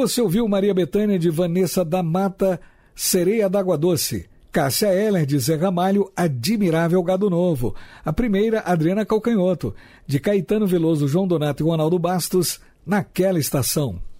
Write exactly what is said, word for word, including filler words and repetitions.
Você ouviu Maria Bethânia de Vanessa da Mata, Sereia d'Água Doce. Cássia Heller de Zé Ramalho, Admirável Gado Novo. A primeira, Adriana Calcanhoto, de Caetano Veloso, João Donato e Ronaldo Bastos, Naquela Estação.